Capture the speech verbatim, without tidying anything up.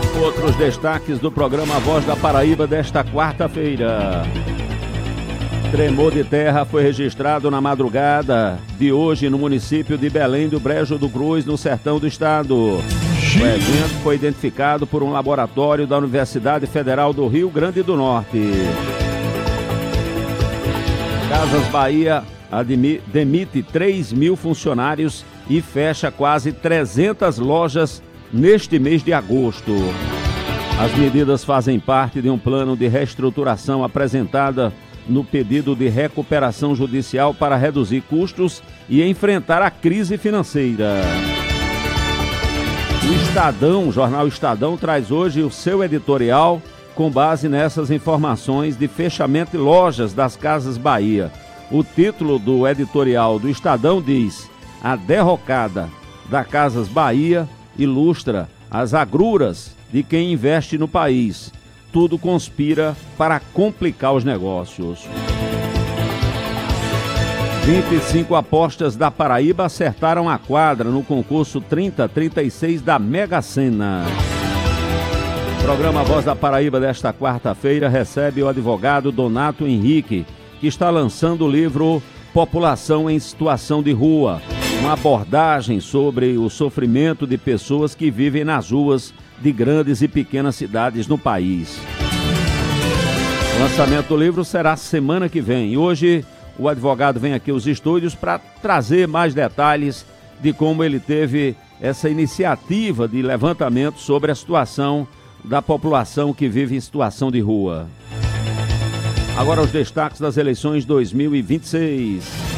Outros destaques do programa Voz da Paraíba desta quarta-feira. Tremor de terra foi registrado na madrugada de hoje no município de Belém do Brejo do Cruz, no sertão do estado. O evento foi identificado por um laboratório da Universidade Federal do Rio Grande do Norte. Casas Bahia demite três mil funcionários e fecha quase trezentas lojas neste mês de agosto. As medidas fazem parte de um plano de reestruturação apresentada no pedido de recuperação judicial para reduzir custos e enfrentar a crise financeira. O Estadão, o jornal Estadão, traz hoje o seu editorial com base nessas informações de fechamento de lojas das Casas Bahia. O título do editorial do Estadão diz: a derrocada da Casas Bahia ilustra as agruras de quem investe no país. Tudo conspira para complicar os negócios. vinte e cinco apostas da Paraíba acertaram a quadra no concurso trinta trinta e seis da Mega Sena. O programa Voz da Paraíba desta quarta-feira recebe o advogado Donato Henrique, que está lançando o livro População em Situação de Rua, uma abordagem sobre o sofrimento de pessoas que vivem nas ruas de grandes e pequenas cidades no país. O lançamento do livro será semana que vem. E hoje o advogado vem aqui aos estúdios para trazer mais detalhes de como ele teve essa iniciativa de levantamento sobre a situação da população que vive em situação de rua. Agora os destaques das eleições dois mil e vinte e seis.